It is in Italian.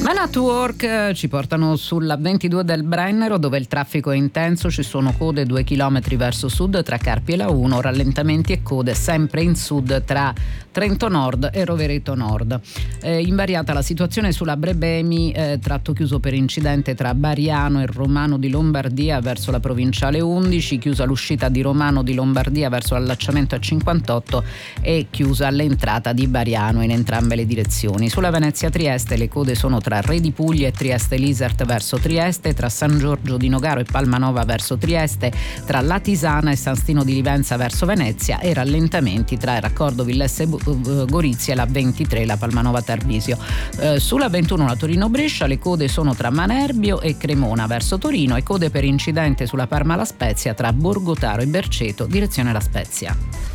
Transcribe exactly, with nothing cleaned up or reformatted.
Man at Work eh, ci portano sulla ventidue del Brennero, dove il traffico è intenso, ci sono code due chilometri verso sud tra Carpi e la uno, rallentamenti e code sempre in sud tra Trento Nord e Rovereto Nord. Eh, invariata la situazione sulla Brebemi, eh, tratto chiuso per incidente tra Bariano e Romano di Lombardia verso la provinciale undici, chiusa l'uscita di Romano di Lombardia verso l'allacciamento a cinquantotto e chiusa l'entrata di Bariano in entrambe le direzioni. Sulla Venezia Trieste le code sono tra Re di Puglia e Trieste Lisert verso Trieste, tra San Giorgio di Nogaro e Palmanova verso Trieste, tra Latisana e San Stino di Livenza verso Venezia, e rallentamenti tra il raccordo Villesse Gorizia e la ventitré, la Palmanova Tarbisio. Eh, sulla ventuno la Torino Brescia le code sono tra Manerbio e Cremona verso Torino, e code per incidente sulla Parma La Spezia tra Borgotaro e Berceto direzione La Spezia.